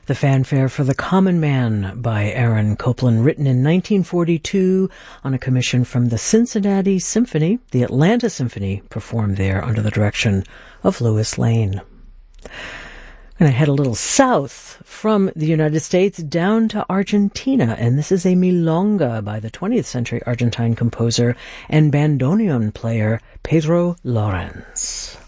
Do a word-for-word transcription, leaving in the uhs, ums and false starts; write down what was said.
The Fanfare for the Common Man by Aaron Copland, written in nineteen forty-two on a commission from the Cincinnati Symphony. The Atlanta Symphony performed there under the direction of Louis Lane. I'm going to head a little south from the United States down to Argentina, and this is a milonga by the twentieth century Argentine composer and bandoneon player Pedro Lawrence.